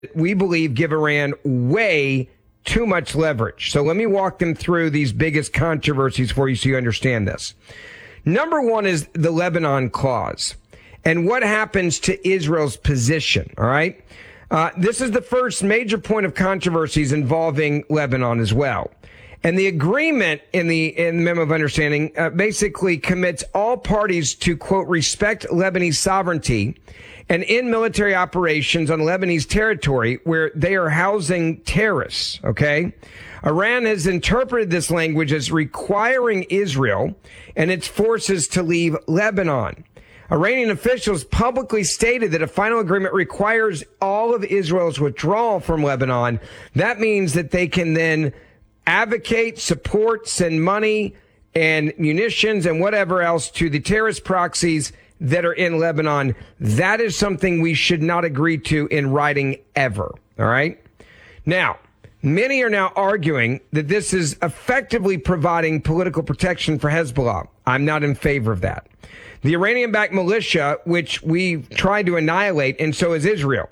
we believe give Iran way too much leverage. So let me walk them through these biggest controversies for you so you understand this. Number one is the Lebanon clause and what happens to Israel's position. All right. This is the first major point of controversies involving Lebanon as well. And the agreement in the memo of understanding basically commits all parties to, quote, respect Lebanese sovereignty and in military operations on Lebanese territory where they are housing terrorists. OK, Iran has interpreted this language as requiring Israel and its forces to leave Lebanon. Iranian officials publicly stated that a final agreement requires all of Israel's withdrawal from Lebanon. That means that they can then advocate, support, send money and munitions and whatever else to the terrorist proxies that are in Lebanon. That is something we should not agree to in writing ever. All right. Now, many are now arguing that this is effectively providing political protection for Hezbollah. I'm not in favor of that. The Iranian-backed militia, which we've tried to annihilate, and so has Israel.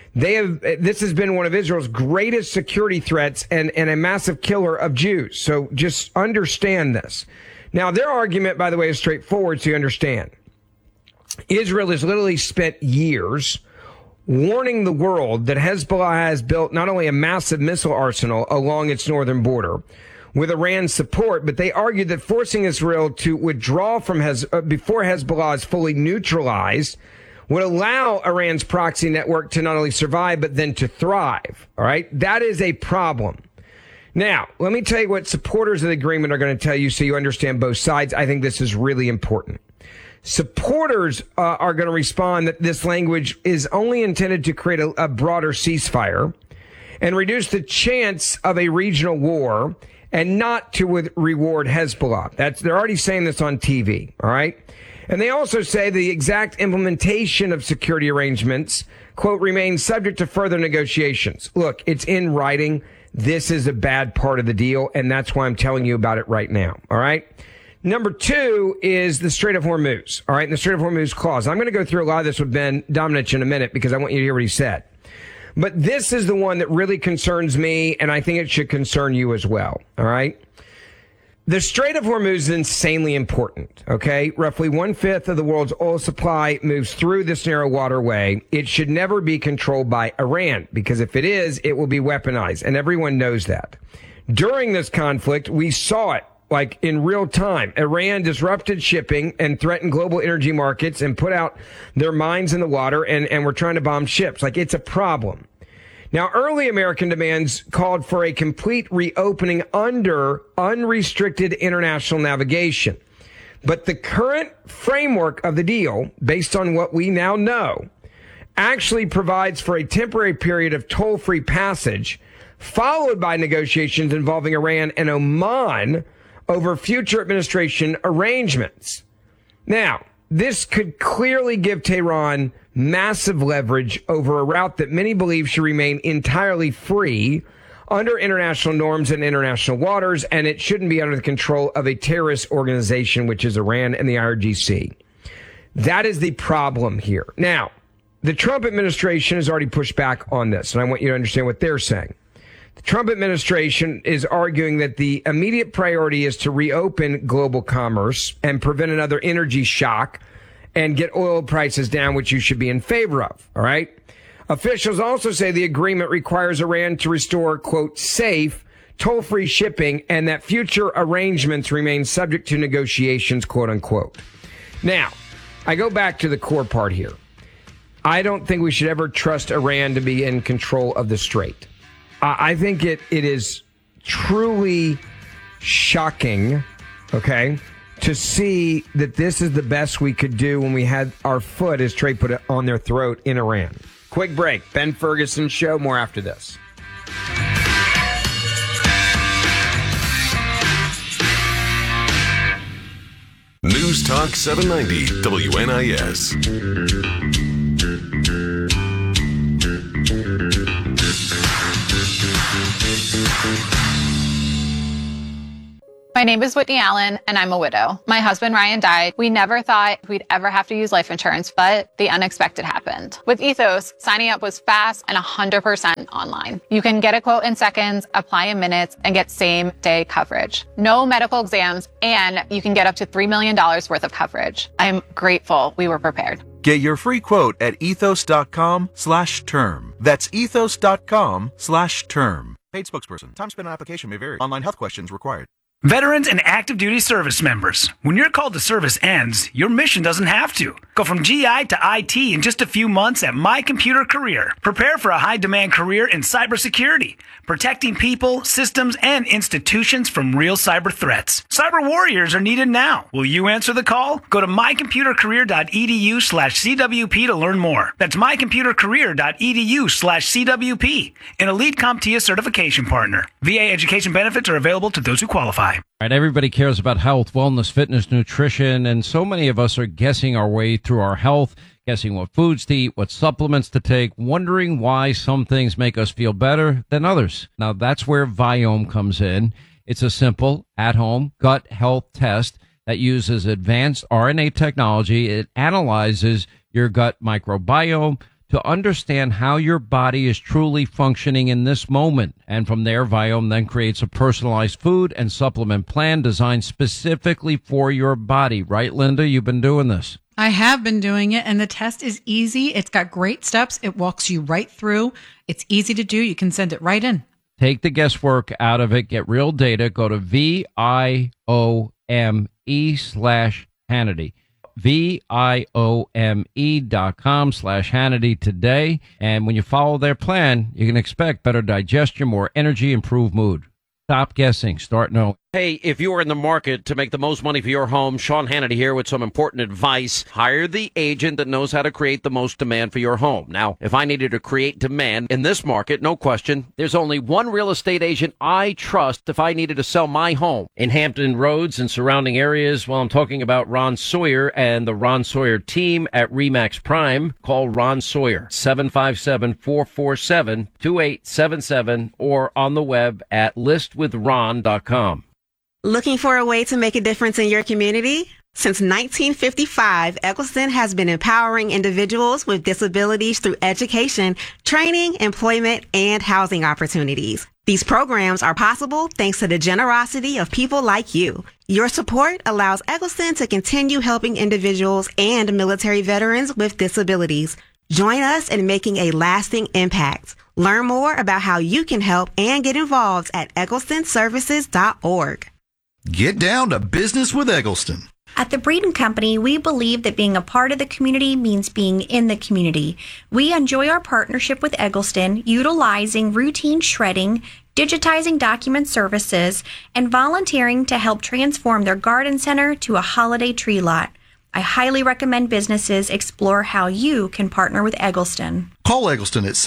This has been one of Israel's greatest security threats and a massive killer of Jews. So just understand this. Now, their argument, by the way, is straightforward, so you understand. Israel has literally spent years warning the world that Hezbollah has built not only a massive missile arsenal along its northern border with Iran's support, but they argued that forcing Israel to withdraw from before Hezbollah is fully neutralized would allow Iran's proxy network to not only survive, but then to thrive. All right. That is a problem. Now, let me tell you what supporters of the agreement are going to tell you so you understand both sides. I think this is really important. Supporters are going to respond that this language is only intended to create a broader ceasefire and reduce the chance of a regional war and not to reward Hezbollah. They're already saying this on TV. All right. And they also say the exact implementation of security arrangements, quote, remains subject to further negotiations. Look, it's in writing. This is a bad part of the deal, and that's why I'm telling you about it right now. All right. Number two is the Strait of Hormuz. All right. And the Strait of Hormuz clause. I'm going to go through a lot of this with Ben Domenech in a minute because I want you to hear what he said. But this is the one that really concerns me, and I think it should concern you as well. All right. The Strait of Hormuz is insanely important, okay? Roughly 1/5 of the world's oil supply moves through this narrow waterway. It should never be controlled by Iran, because if it is, it will be weaponized, and everyone knows that. During this conflict, we saw it, like in real time. Iran disrupted shipping and threatened global energy markets and put out their mines in the water, and were trying to bomb ships. Like, it's a problem. Now, early American demands called for a complete reopening under unrestricted international navigation. But the current framework of the deal, based on what we now know, actually provides for a temporary period of toll-free passage, followed by negotiations involving Iran and Oman over future administration arrangements. Now, this could clearly give Tehran massive leverage over a route that many believe should remain entirely free under international norms and international waters, and it shouldn't be under the control of a terrorist organization, which is Iran and the IRGC. That is the problem here. Now, the Trump administration has already pushed back on this, and I want you to understand what they're saying. The Trump administration is arguing that the immediate priority is to reopen global commerce and prevent another energy shock and get oil prices down, which you should be in favor of. All right. Officials also say the agreement requires Iran to restore, quote, safe, toll-free shipping, and that future arrangements remain subject to negotiations, quote unquote. Now, I go back to the core part here. I don't think we should ever trust Iran to be in control of the strait. I think it is truly shocking, okay, to see that this is the best we could do when we had our foot, as Trey put it, on their throat in Iran. Quick break. Ben Ferguson Show. More after this. News Talk 790 WNIS. My name is Whitney Allen, and I'm a widow. My husband, Ryan, died. We never thought we'd ever have to use life insurance, but the unexpected happened. With Ethos, signing up was fast and 100% online. You can get a quote in seconds, apply in minutes, and get same-day coverage. No medical exams, and you can get up to $3 million worth of coverage. I'm grateful we were prepared. Get your free quote at ethos.com/term. That's ethos.com/term. Paid spokesperson. Time spent on application may vary. Online health questions required. Veterans and active duty service members, when your call to service ends, your mission doesn't have to. Go from GI to IT in just a few months at My Computer Career. Prepare for a high-demand career in cybersecurity, protecting people, systems, and institutions from real cyber threats. Cyber warriors are needed now. Will you answer the call? Go to mycomputercareer.edu/CWP to learn more. That's mycomputercareer.edu/CWP, an elite CompTIA certification partner. VA education benefits are available to those who qualify. Right, everybody cares about health, wellness, fitness, nutrition, and so many of us are guessing our way through our health, guessing what foods to eat, what supplements to take, wondering why some things make us feel better than others. Now, that's where Viome comes in. It's a simple, at-home gut health test that uses advanced RNA technology. It analyzes your gut microbiome to understand how your body is truly functioning in this moment. And from there, Viome then creates a personalized food and supplement plan designed specifically for your body. Right, Linda? You've been doing this. I have been doing it, and the test is easy. It's got great steps. It walks you right through. It's easy to do. You can send it right in. Take the guesswork out of it. Get real data. Go to VIOME/Hannity. VIOME.com/Hannity today. And when you follow their plan, you can expect better digestion, more energy, improved mood. Stop guessing. Start knowing. Hey, if you are in the market to make the most money for your home, Sean Hannity here with some important advice. Hire the agent that knows how to create the most demand for your home. Now, if I needed to create demand in this market, no question, there's only one real estate agent I trust if I needed to sell my home in Hampton Roads and surrounding areas. Well, I'm talking about Ron Sawyer and the Ron Sawyer team at RE/MAX Prime. Call Ron Sawyer, 757-447-2877, or on the web at listwithron.com. Looking for a way to make a difference in your community? Since 1955, Eccleston has been empowering individuals with disabilities through education, training, employment, and housing opportunities. These programs are possible thanks to the generosity of people like you. Your support allows Eccleston to continue helping individuals and military veterans with disabilities. Join us in making a lasting impact. Learn more about how you can help and get involved at EgglestonServices.org. Get down to business with Eggleston. At the Breeden Company, we believe that being a part of the community means being in the community. We enjoy our partnership with Eggleston, utilizing routine shredding, digitizing document services, and volunteering to help transform their garden center to a holiday tree lot. I highly recommend businesses explore how you can partner with Eggleston. Call Eggleston at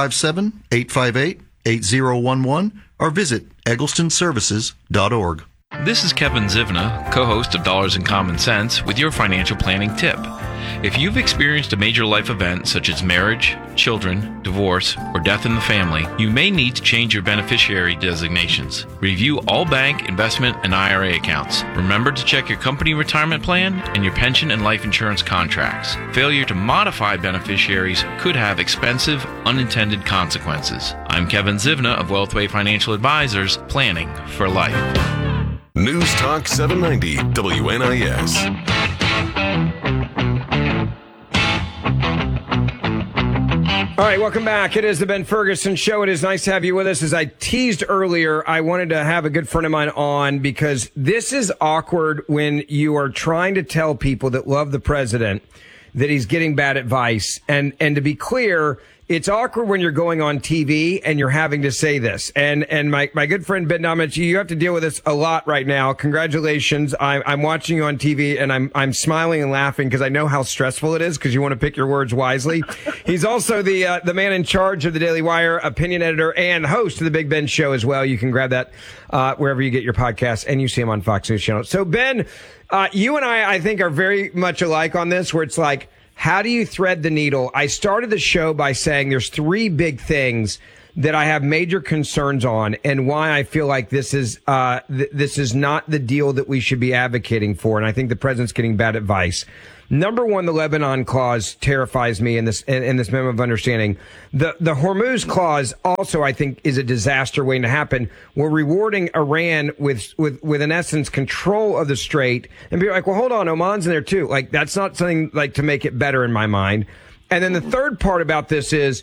757-858-8011 or visit EgglestonServices.org. This is Kevin Zivna, co-host of Dollars and Common Sense, with your financial planning tip. If you've experienced a major life event such as marriage, children, divorce, or death in the family, you may need to change your beneficiary designations. Review all bank, investment, and IRA accounts. Remember to check your company retirement plan and your pension and life insurance contracts. Failure to modify beneficiaries could have expensive, unintended consequences. I'm Kevin Zivna of Wealthway Financial Advisors, planning for life. News Talk 790 WNIS. All right, welcome back. It is the Ben Ferguson Show. It is nice to have you with us. As I teased earlier, I wanted to have a good friend of mine on because this is awkward when you are trying to tell people that love the president that he's getting bad advice. And to be clear, it's awkward when you're going on TV and you're having to say this. And my good friend Ben Domich, you have to deal with this a lot right now. Congratulations. I'm watching you on TV and I'm smiling and laughing because I know how stressful it is because you want to pick your words wisely. He's also the man in charge of the Daily Wire, opinion editor, and host of the Big Ben Show as well. You can grab that wherever you get your podcasts, and you see him on Fox News Channel. So Ben, you and I think, are very much alike on this, where it's like, How do you thread the needle? I started the show by saying there's three big things that I have major concerns on, and why I feel like this is not the deal that we should be advocating for. And I think the president's getting bad advice. Number one, the Lebanon clause terrifies me in this memo of understanding. The Hormuz clause also, I think, is a disaster waiting to happen. We're rewarding Iran with in essence control of the strait, and be like, well, hold on, Oman's in there too. Like, that's not something like to make it better in my mind. And then the third part about this is,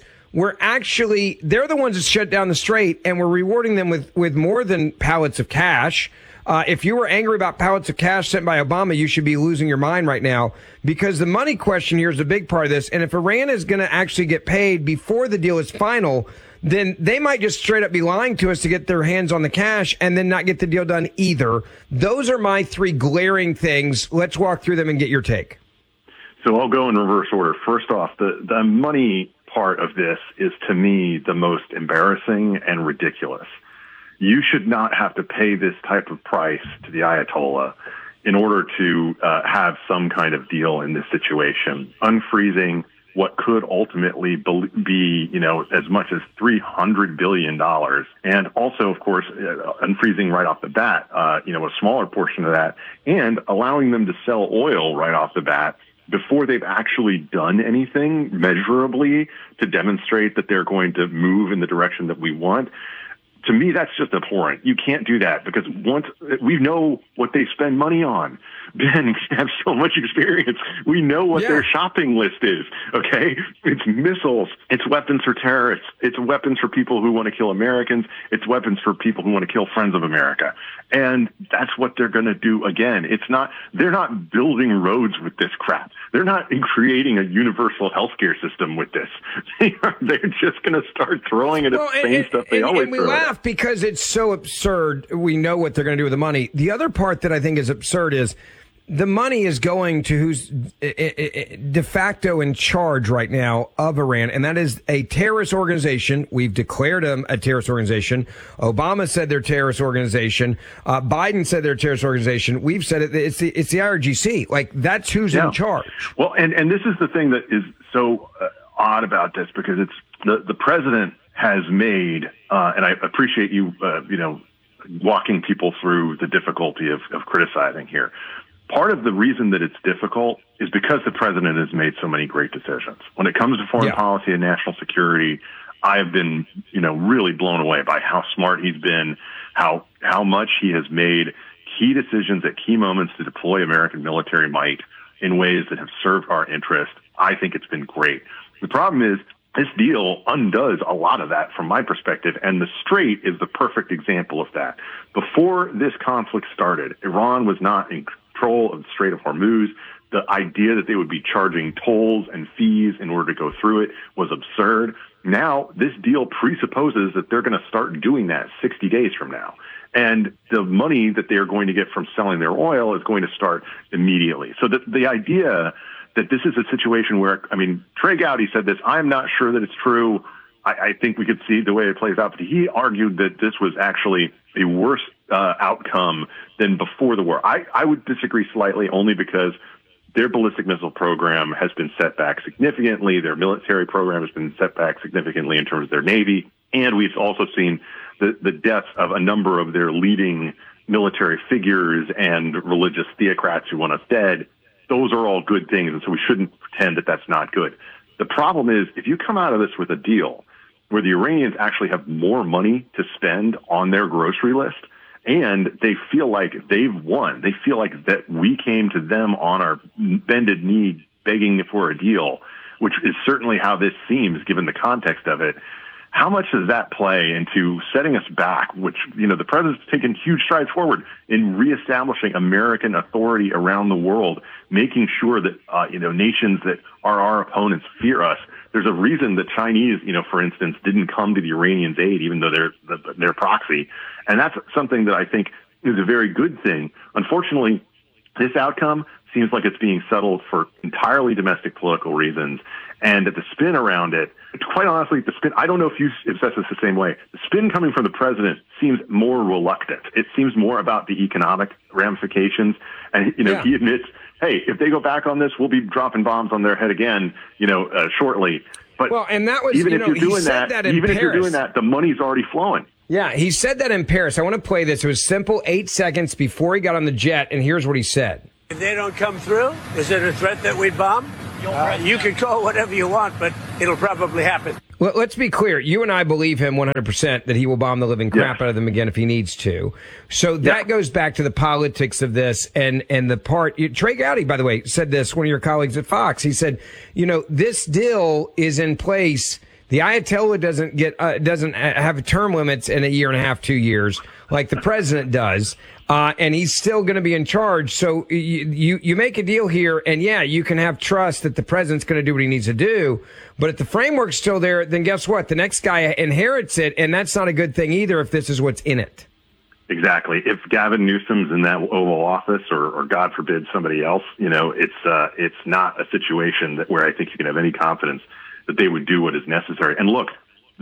they're the ones that shut down the strait, and we're rewarding them with more than pallets of cash. If you were angry about pallets of cash sent by Obama, you should be losing your mind right now, because the money question here is a big part of this. And if Iran is going to actually get paid before the deal is final, then they might just straight up be lying to us to get their hands on the cash and then not get the deal done either. Those are my three glaring things. Let's walk through them and get your take. So I'll go in reverse order. First off, the money part of this is, to me, the most embarrassing and ridiculous. You should not have to pay this type of price to the Ayatollah in order to have some kind of deal in this situation. Unfreezing what could ultimately be, as much as $300 billion. And also, of course, unfreezing right off the bat, a smaller portion of that, and allowing them to sell oil right off the bat before they've actually done anything measurably to demonstrate that they're going to move in the direction that we want. To me, that's just abhorrent. You can't do that, because once we know what they spend money on, Ben, you have so much experience. We know what their shopping list is, okay? It's missiles. It's weapons for terrorists. It's weapons for people who want to kill Americans. It's weapons for people who want to kill friends of America. And that's what they're going to do again. They're not building roads with this crap. They're not creating a universal healthcare system with this. They're just going to start throwing it at the same stuff they always throw. And we laugh because it's so absurd. We know what they're going to do with the money. The other part that I think is absurd is the money is going to who's de facto in charge right now of Iran, and that is a terrorist organization. We've declared them a terrorist organization. Obama said they're a terrorist organization. Biden said they're a terrorist organization. We've said it's the IRGC. Like, that's who's in charge. Well, and this is the thing that is so odd about this, because it's the president has made, and I appreciate you, walking people through the difficulty of criticizing here. Part of the reason that it's difficult is because the president has made so many great decisions. When it comes to foreign policy and national security, I have been, really blown away by how smart he's been, how much he has made key decisions at key moments to deploy American military might in ways that have served our interest. I think it's been great. The problem is, this deal undoes a lot of that from my perspective, and the Strait is the perfect example of that. Before this conflict started, Iran was not in control of the Strait of Hormuz. The idea that they would be charging tolls and fees in order to go through it was absurd. Now, this deal presupposes that they're going to start doing that 60 days from now. And the money that they are going to get from selling their oil is going to start immediately. So the idea that this is a situation where, Trey Gowdy said this, I'm not sure that it's true. I think we could see the way it plays out, but he argued that this was actually a worse outcome than before the war. I would disagree slightly, only because their ballistic missile program has been set back significantly. Their military program has been set back significantly in terms of their Navy. And we've also seen the deaths of a number of their leading military figures and religious theocrats who want us dead. Those are all good things, and so we shouldn't pretend that that's not good. The problem is, if you come out of this with a deal where the Iranians actually have more money to spend on their grocery list, and they feel like they've won, they feel like that we came to them on our bended knee begging for a deal, which is certainly how this seems given the context of it, how much does that play into setting us back, which, the president's taken huge strides forward in reestablishing American authority around the world, making sure that, nations that are our opponents fear us. There's a reason the Chinese, for instance, didn't come to the Iranians' aid, even though they're their proxy. And that's something that I think is a very good thing. Unfortunately, this outcome seems like it's being settled for entirely domestic political reasons. And the spin around it, quite honestly, I don't know if you assess this the same way. The spin coming from the president seems more reluctant. It seems more about the economic ramifications. And, he admits, hey, if they go back on this, we'll be dropping bombs on their head again, shortly. But and that was, even if you're doing if you're doing that, the money's already flowing. Yeah, he said that in Paris. I want to play this. It was simple, 8 seconds before he got on the jet, and here's what he said. If they don't come through, is it a threat that we bomb? You can call whatever you want, but it'll probably happen. Let's be clear. You and I believe him 100% that he will bomb the living crap out of them again if he needs to. So that goes back to the politics of this and the part. Trey Gowdy, by the way, said this, one of your colleagues at Fox. He said, this deal is in place. The Ayatollah doesn't have term limits in a year and a half, 2 years, like the president does. And he's still going to be in charge. So you make a deal here, and you can have trust that the president's going to do what he needs to do. But if the framework's still there, then guess what? The next guy inherits it, and that's not a good thing either if this is what's in it. Exactly. If Gavin Newsom's in that Oval Office, or God forbid somebody else, it's not a situation where I think you can have any confidence that they would do what is necessary. And look,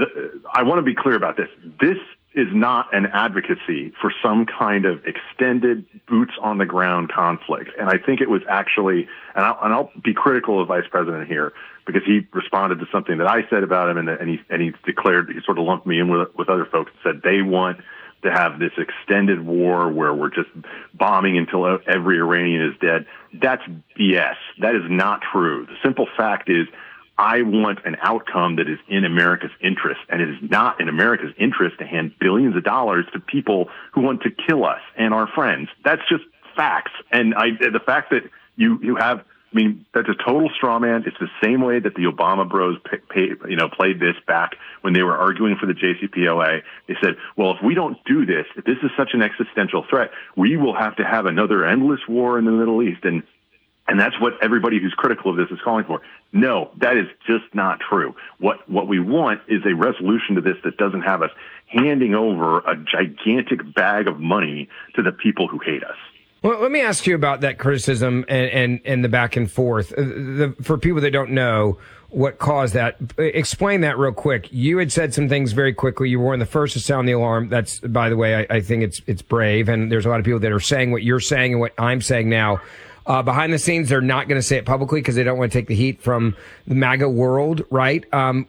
I want to be clear about this. This is not an advocacy for some kind of extended boots on the ground conflict. And I think it was actually, and I'll be critical of Vice President here because he responded to something that I said about him, and he declared, he sort of lumped me in with other folks and said they want to have this extended war where we're just bombing until every Iranian is dead. That's BS. That is not true. The simple fact is, I want an outcome that is in America's interest, and it is not in America's interest to hand billions of dollars to people who want to kill us and our friends. That's just facts. And the fact that you have, that's a total straw man. It's the same way that the Obama bros played this back when they were arguing for the JCPOA. They said, well, if we don't do this, if this is such an existential threat, we will have to have another endless war in the Middle East. And that's what everybody who's critical of this is calling for. No, that is just not true. What we want is a resolution to this that doesn't have us handing over a gigantic bag of money to the people who hate us. Well, let me ask you about that criticism and the back and forth. For people that don't know what caused that, explain that real quick. You had said some things very quickly. You were one of the first to sound the alarm. That's, by the way, I think it's brave. And there's a lot of people that are saying what you're saying and what I'm saying now. Behind the scenes, they're not going to say it publicly because they don't want to take the heat from the MAGA world, right?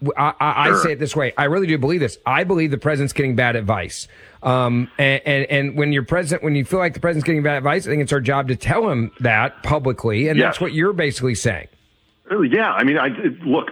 I say it this way. I really do believe this. I believe the president's getting bad advice. And when you're president, when you feel like the president's getting bad advice, I think it's our job to tell him that publicly. And that's what you're basically saying. Yeah. Look,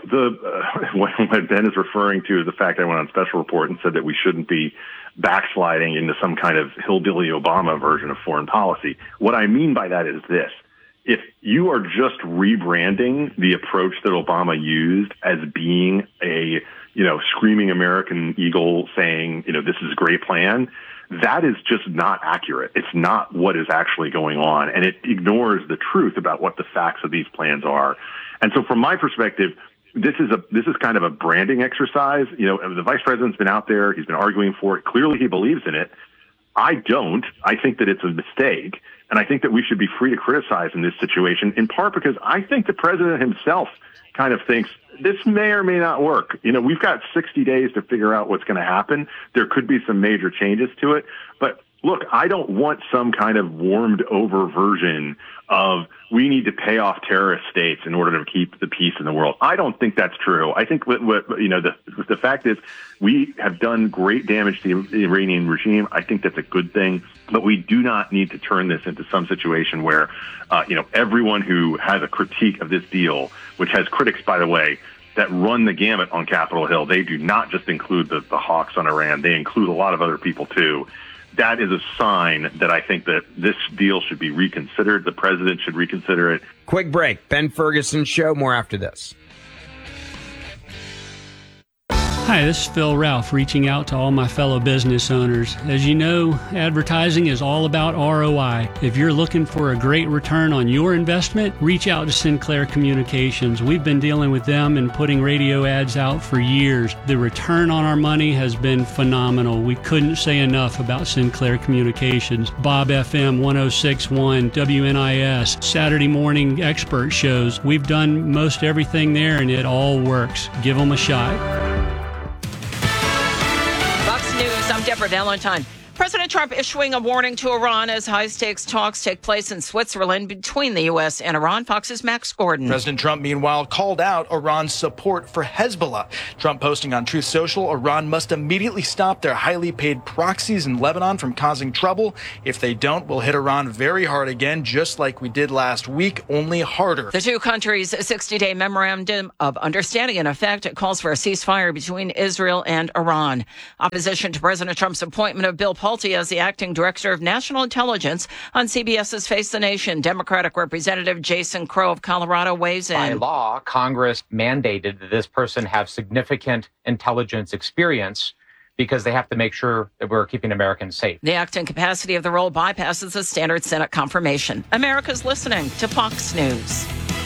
what Ben is referring to is the fact I went on special report and said that we shouldn't be backsliding into some kind of hillbilly Obama version of foreign policy. What I mean by that is this. If you are just rebranding the approach that Obama used as being a, screaming American eagle saying, this is a great plan, that is just not accurate. It's not what is actually going on. And it ignores the truth about what the facts of these plans are. And so from my perspective, this is kind of a branding exercise. The vice president's been out there. He's been arguing for it. Clearly he believes in it. I don't. I think that it's a mistake. And I think that we should be free to criticize in this situation, in part because I think the president himself kind of thinks this may or may not work. We've got 60 days to figure out what's going to happen. There could be some major changes to it. But look, I don't want some kind of warmed over version of we need to pay off terrorist states in order to keep the peace in the world. I don't think that's true. I think the fact is we have done great damage to the Iranian regime. I think that's a good thing, but we do not need to turn this into some situation where, everyone who has a critique of this deal, which has critics, by the way, that run the gamut on Capitol Hill. They do not just include the hawks on Iran. They include a lot of other people too. That is a sign that I think that this deal should be reconsidered. The president should reconsider it. Quick break. Ben Ferguson Show. More after this. Hi, this is Phil Ralph reaching out to all my fellow business owners. As you know, advertising is all about ROI. If you're looking for a great return on your investment, reach out to Sinclair Communications. We've been dealing with them and putting radio ads out for years. The return on our money has been phenomenal. We couldn't say enough about Sinclair Communications. Bob FM 106.1, WNIS, Saturday morning expert shows. We've done most everything there and it all works. Give them a shot. I'm Deborah Valentine. President Trump issuing a warning to Iran as high-stakes talks take place in Switzerland between the U.S. and Iran. Fox's Max Gordon. President Trump, meanwhile, called out Iran's support for Hezbollah. Trump posting on Truth Social, Iran must immediately stop their highly paid proxies in Lebanon from causing trouble. If they don't, we'll hit Iran very hard again, just like we did last week, only harder. The two countries' 60-day memorandum of understanding, in effect, it calls for a ceasefire between Israel and Iran. Opposition to President Trump's appointment of Bill Pulte as the acting director of national intelligence on CBS's Face the Nation. Democratic Representative Jason Crow of Colorado weighs in. By law, Congress mandated that this person have significant intelligence experience because they have to make sure that we're keeping Americans safe. The acting capacity of the role bypasses the standard Senate confirmation. America's listening to Fox News.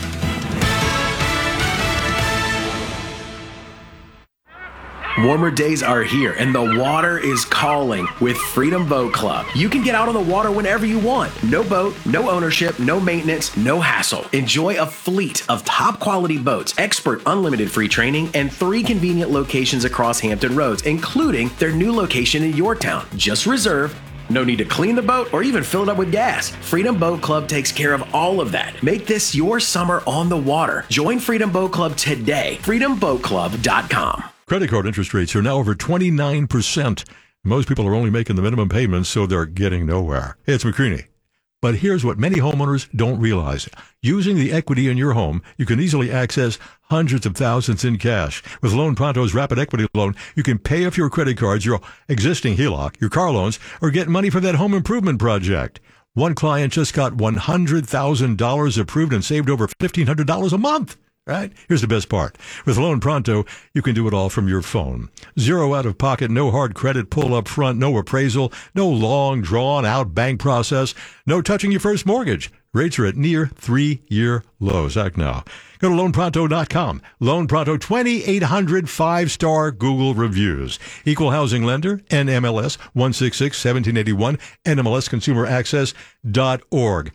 Warmer days are here, and the water is calling with Freedom Boat Club. You can get out on the water whenever you want. No boat, no ownership, no maintenance, no hassle. Enjoy a fleet of top-quality boats, expert unlimited free training, and 3 convenient locations across Hampton Roads, including their new location in Yorktown. Just reserve. No need to clean the boat or even fill it up with gas. Freedom Boat Club takes care of all of that. Make this your summer on the water. Join Freedom Boat Club today. FreedomBoatClub.com. Credit card interest rates are now over 29%. Most people are only making the minimum payments, so they're getting nowhere. Hey, it's McCreaney. But here's what many homeowners don't realize. Using the equity in your home, you can easily access hundreds of thousands in cash. With Loan Pronto's Rapid Equity Loan, you can pay off your credit cards, your existing HELOC, your car loans, or get money for that home improvement project. One client just got $100,000 approved and saved over $1,500 a month. Right? Here's the best part. With Loan Pronto, you can do it all from your phone. Zero out of pocket, no hard credit pull up front, no appraisal, no long drawn out bank process, no touching your first mortgage. Rates are at near 3-year lows. Act now. Go to LoanPronto.com. Loan Pronto, 2,800 5-star Google reviews. Equal housing lender, NMLS 166-1781, NMLSConsumerAccess.org.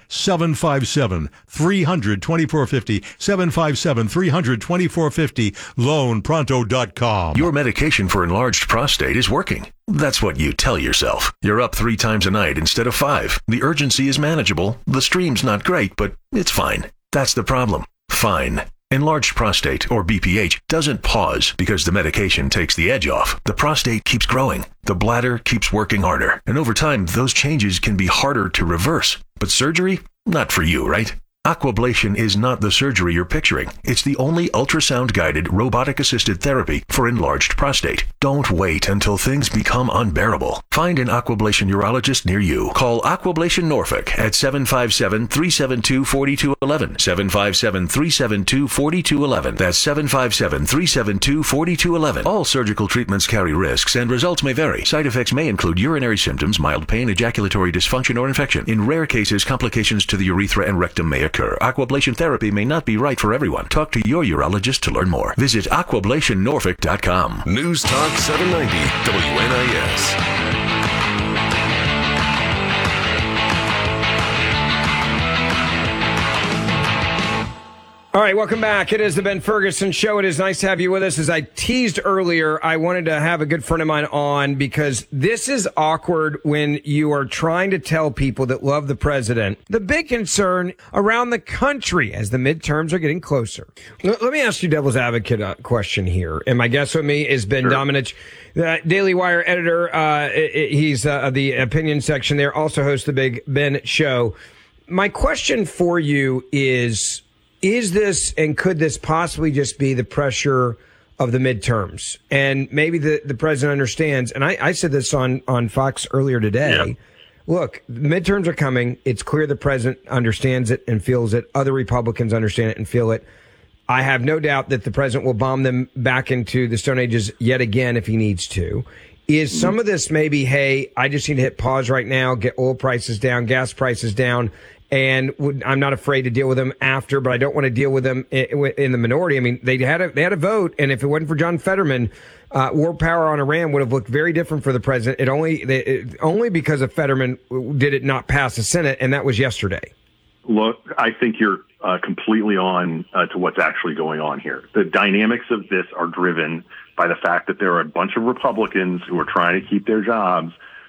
757-300-2450, 757-300-2450, LoanPronto.com. Your medication for enlarged prostate is working. That's what you tell yourself. You're up 3 times a night instead of 5. The urgency is manageable. The stream's not great, but it's fine. That's the problem. Fine. Enlarged prostate, or BPH, doesn't pause because the medication takes the edge off. The prostate keeps growing. The bladder keeps working harder. And over time, those changes can be harder to reverse. But surgery? Not for you, right? Aquablation is not the surgery you're picturing. It's the only ultrasound-guided, robotic-assisted therapy for enlarged prostate. Don't wait until things become unbearable. Find an Aquablation urologist near you. Call Aquablation Norfolk at 757-372-4211. 757-372-4211. That's 757-372-4211. All surgical treatments carry risks, and results may vary. Side effects may include urinary symptoms, mild pain, ejaculatory dysfunction, or infection. In rare cases, complications to the urethra and rectum may occur. Aquablation therapy may not be right for everyone. Talk to your urologist to learn more. Visit aquablationnorfolk.com. News Talk 790 WNIS. All right, welcome back. It is the Ben Ferguson Show. It is nice to have you with us. As I teased earlier, I wanted to have a good friend of mine on because this is awkward when you are trying to tell people that love the president. The big concern around the country as the midterms are getting closer. Let me ask you devil's advocate question here. And my guest with me is Ben Domenech, the Daily Wire editor. He's the opinion section there, also hosts the Big Ben Show. My question for you is this and could this possibly just be the pressure of the midterms? And maybe the president understands, and I said this on Fox earlier today. Yeah. Look, the midterms are coming. It's clear the president understands it and feels it. Other Republicans understand it and feel it. I have no doubt that the president will bomb them back into the Stone Ages yet again if he needs to. Is some of this maybe, hey, I just need to hit pause right now, get oil prices down, gas prices down, and I'm not afraid to deal with them after, but I don't want to deal with them in the minority. I mean, they had a vote, and if it wasn't for John Fetterman, war power on Iran would have looked very different for the president. Only because of Fetterman did it not pass the Senate, and that was yesterday. Look, I think you're completely on to what's actually going on here. The dynamics of this are driven by the fact that there are a bunch of Republicans who are trying to keep their jobs,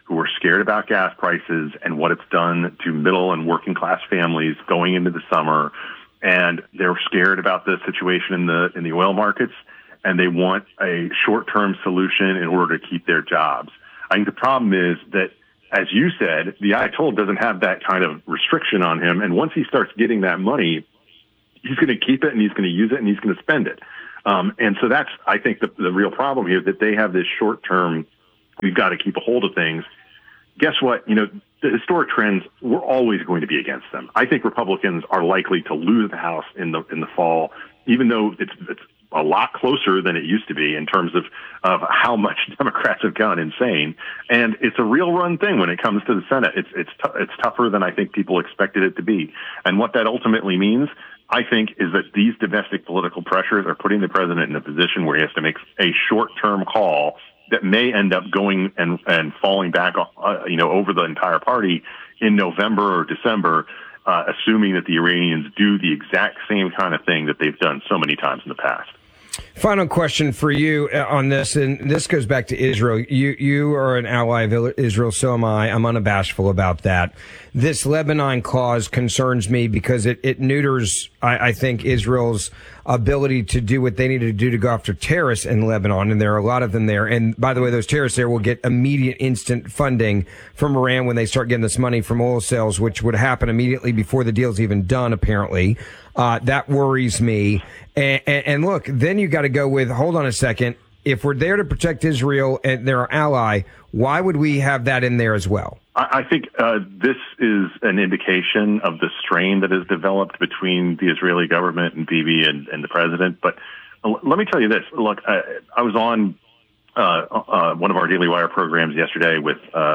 who are scared about gas prices and what it's done to middle and working class families going into the summer. And they're scared about the situation in the oil markets, and they want a short-term solution in order to keep their jobs. I think the problem is that, as you said, the Ayatollah doesn't have that kind of restriction on him. And once he starts getting that money, he's going to keep it and he's going to use it and he's going to spend it. And so that's, I think, the real problem here, that they have this short-term, we've got to keep a hold of things. Guess what? You know, the historic trends, we're always going to be against them. I think Republicans are likely to lose the House in the fall, even though it's a lot closer than it used to be in terms of how much Democrats have gone insane. And it's a real run thing when it comes to the Senate. It's tougher than I think people expected it to be. And what that ultimately means, I think, is that these domestic political pressures are putting the president in a position where he has to make a short-term call that may end up going and falling back, over the entire party in November or December, assuming that the Iranians do the exact same kind of thing that they've done so many times in the past. Final question for you on this, and this goes back to Israel. You are an ally of Israel, so am I. I'm unabashful about that. This Lebanon clause concerns me because it neuters, I think, Israel's ability to do what they need to do to go after terrorists in Lebanon, and there are a lot of them there. And by the way, those terrorists there will get immediate, instant funding from Iran when they start getting this money from oil sales, which would happen immediately before the deal's even done, apparently. That worries me. And look, then you got to go with, hold on a second. If we're there to protect Israel and they're our ally, why would we have that in there as well? I think this is an indication of the strain that has developed between the Israeli government and Bibi and the president. But let me tell you this. Look, I was on one of our Daily Wire programs yesterday with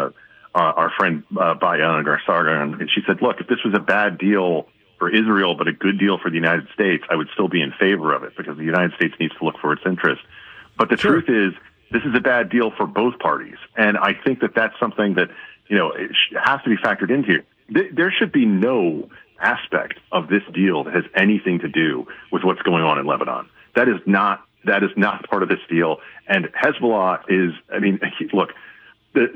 our friend Bayana Garsargan, and she said, look, if this was a bad deal for Israel but a good deal for the United States, I would still be in favor of it because the United States needs to look for its interests. But the truth is, this is a bad deal for both parties. And I think that that's something that, it has to be factored into here. There should be no aspect of this deal that has anything to do with what's going on in Lebanon. That is not part of this deal. And Hezbollah is, look, the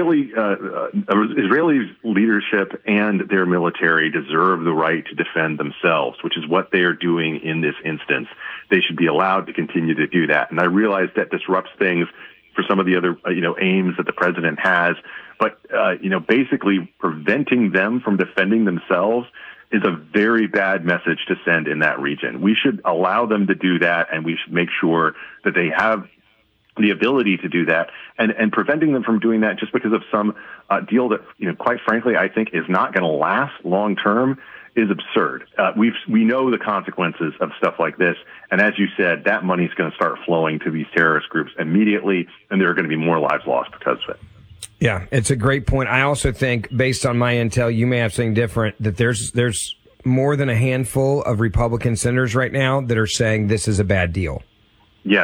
Israeli leadership and their military deserve the right to defend themselves, which is what they are doing in this instance. They should be allowed to continue to do that. And I realize that disrupts things for some of the other, aims that the president has. But, basically preventing them from defending themselves is a very bad message to send in that region. We should allow them to do that, and we should make sure that they have the ability to do that, and preventing them from doing that just because of some deal that, quite frankly, I think is not going to last long term is absurd. We know the consequences of stuff like this. And as you said, that money is going to start flowing to these terrorist groups immediately, and there are going to be more lives lost because of it. Yeah, it's a great point. I also think, based on my intel, you may have something different, that there's more than a handful of Republican senators right now that are saying this is a bad deal. Yes.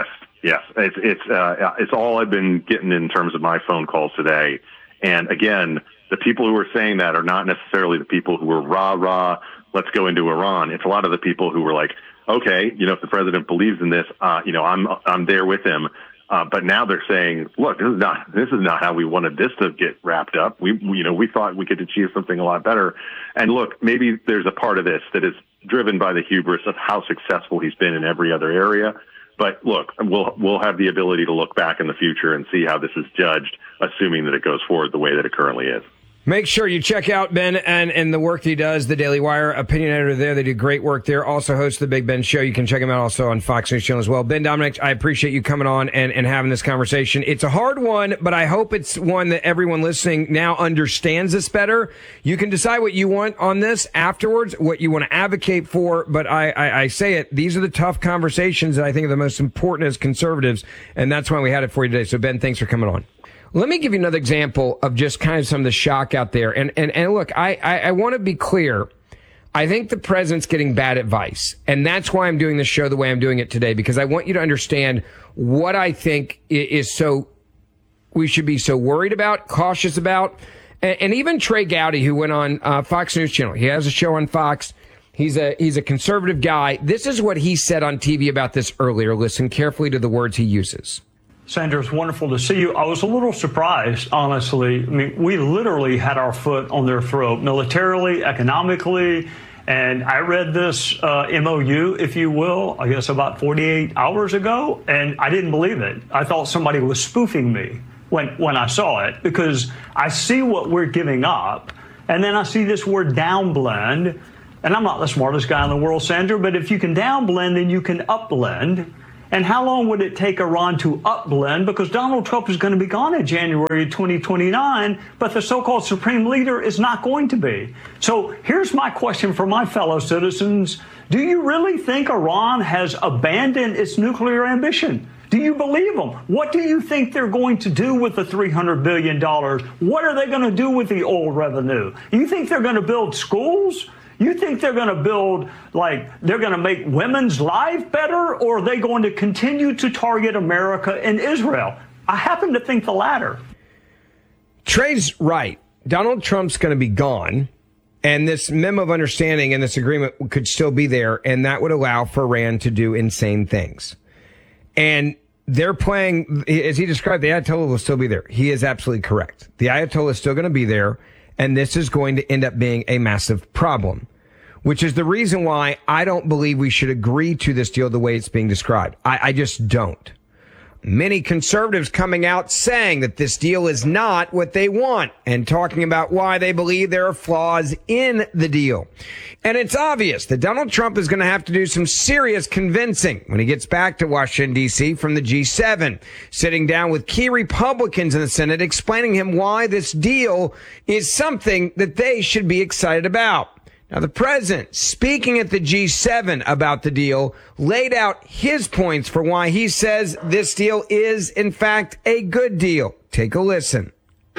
It's all I've been getting in terms of my phone calls today. And again, the people who are saying that are not necessarily the people who are rah, let's go into Iran. It's a lot of the people who were like, okay, if the president believes in this, I'm there with him. But now they're saying, look, this is not how we wanted this to get wrapped up. We thought we could achieve something a lot better. And look, maybe there's a part of this that is driven by the hubris of how successful he's been in every other area. But look, we'll have the ability to look back in the future and see how this is judged, assuming that it goes forward the way that it currently is. Make sure you check out Ben and the work he does, the Daily Wire opinion editor there. They do great work there. Also hosts the Big Ben Show. You can check him out also on Fox News Channel as well. Ben Domenech, I appreciate you coming on and having this conversation. It's a hard one, but I hope it's one that everyone listening now understands this better. You can decide what you want on this afterwards, what you want to advocate for, but I say it, these are the tough conversations that I think are the most important as conservatives, and that's why we had it for you today. So Ben, thanks for coming on. Let me give you another example of just kind of some of the shock out there. And look, I want to be clear. I think the president's getting bad advice. And that's why I'm doing this show the way I'm doing it today, because I want you to understand what I think is we should be so worried about, cautious about. And even Trey Gowdy, who went on Fox News Channel, he has a show on Fox. He's a conservative guy. This is what he said on TV about this earlier. Listen carefully to the words he uses. Sandra, it's wonderful to see you. I was a little surprised, honestly. I mean, we literally had our foot on their throat, militarily, economically. And I read this MOU, if you will, I guess about 48 hours ago, and I didn't believe it. I thought somebody was spoofing me when I saw it, because I see what we're giving up, and then I see this word downblend. And I'm not the smartest guy in the world, Sandra, but if you can downblend, then you can upblend. And how long would it take Iran to upblend? Because Donald Trump is going to be gone in January 2029, but the so-called supreme leader is not going to be. So here's my question for my fellow citizens. Do you really think Iran has abandoned its nuclear ambition? Do you believe them? What do you think they're going to do with the $300 billion? What are they going to do with the oil revenue? You think they're going to build schools? You think they're going to build, they're going to make women's life better, or are they going to continue to target America and Israel? I happen to think the latter. Trey's right. Donald Trump's going to be gone, and this memo of understanding and this agreement could still be there, and that would allow for Iran to do insane things. And they're playing, as he described, the Ayatollah will still be there. He is absolutely correct. The Ayatollah is still going to be there. And this is going to end up being a massive problem, which is the reason why I don't believe we should agree to this deal the way it's being described. I just don't. Many conservatives coming out saying that this deal is not what they want and talking about why they believe there are flaws in the deal. And it's obvious that Donald Trump is going to have to do some serious convincing when he gets back to Washington, D.C. from the G7, sitting down with key Republicans in the Senate, explaining him why this deal is something that they should be excited about. Now, the president, speaking at the G7 about the deal, laid out his points for why he says this deal is, in fact, a good deal. Take a listen.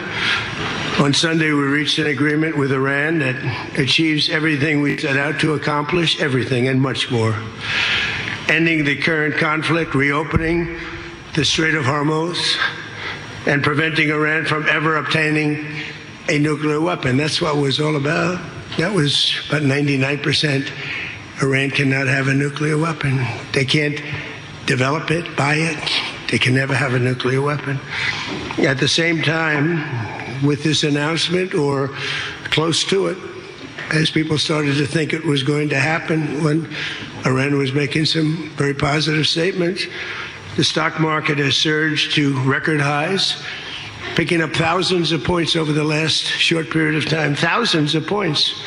On Sunday, we reached an agreement with Iran that achieves everything we set out to accomplish, everything and much more. Ending the current conflict, reopening the Strait of Hormuz, and preventing Iran from ever obtaining a nuclear weapon. That's what it was all about. That was about 99%. Iran cannot have a nuclear weapon. They can't develop it, buy it. They can never have a nuclear weapon. At the same time, with this announcement, or close to it, as people started to think it was going to happen when Iran was making some very positive statements, the stock market has surged to record highs, picking up thousands of points over the last short period of time, thousands of points.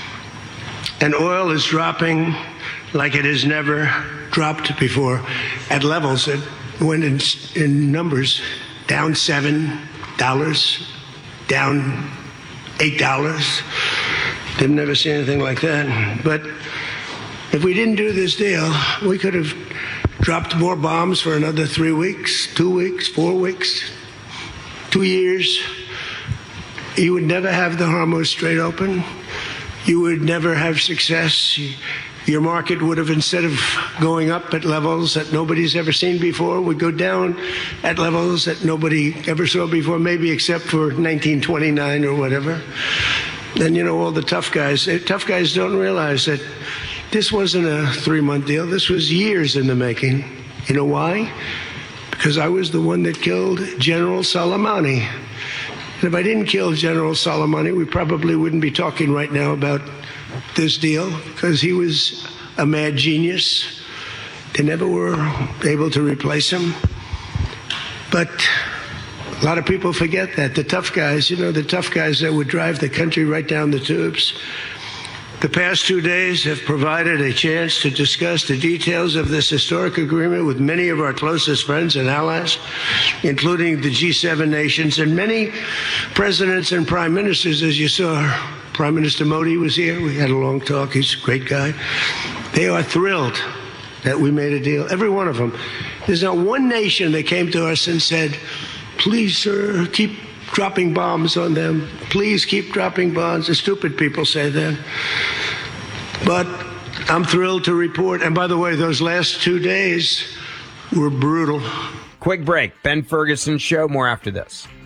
And oil is dropping like it has never dropped before, at levels that went in numbers, down $7, down $8. Didn't ever see anything like that. But if we didn't do this deal, we could have dropped more bombs for another 3 weeks, 2 weeks, 4 weeks, 2 years. You would never have the Hormuz Strait open. You would never have success. Your market would have, instead of going up at levels that nobody's ever seen before, would go down at levels that nobody ever saw before, maybe except for 1929 or whatever. And, you know, all the tough guys don't realize that this wasn't a 3-month deal. This was years in the making. You know why? Because I was the one that killed General Soleimani. And if I didn't kill General Soleimani, we probably wouldn't be talking right now about this deal, because he was a mad genius. They never were able to replace him. But a lot of people forget that. The tough guys, you know, the tough guys that would drive the country right down the tubes. The past 2 days have provided a chance to discuss the details of this historic agreement with many of our closest friends and allies, including the G7 nations and many presidents and prime ministers. As you saw, Prime Minister Modi was here. We had a long talk. He's a great guy. They are thrilled that we made a deal, every one of them. There's not one nation that came to us and said, please, sir, keep dropping bombs on them. Please keep dropping bombs. The stupid people say that. But I'm thrilled to report. And by the way, those last 2 days were brutal. Quick break. Ben Ferguson Show. More after this.